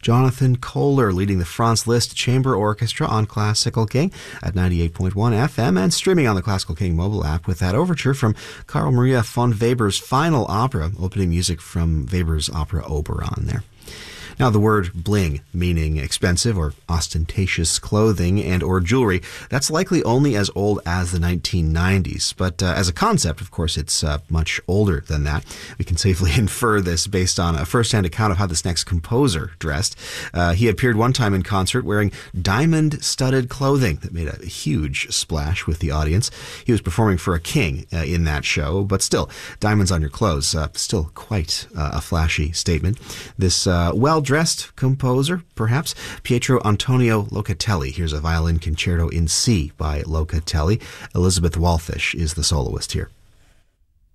Jonathan Kohler leading the Franz Liszt Chamber Orchestra on Classical King at 98.1 FM and streaming on the Classical King mobile app with that overture from Carl Maria von Weber's final opera, opening music from Weber's opera Oberon there. Now, the word bling, meaning expensive or ostentatious clothing and or jewelry, that's likely only as old as the 1990s. But as a concept, of course, it's much older than that. We can safely infer this based on a first-hand account of how this next composer dressed. He appeared one time in concert wearing diamond-studded clothing that made a huge splash with the audience. He was performing for a king in that show, but still, diamonds on your clothes, still quite a flashy statement. This well-dressed composer, perhaps, Pietro Antonio Locatelli. Here's a violin concerto in C by Locatelli. Elizabeth Walfish is the soloist here.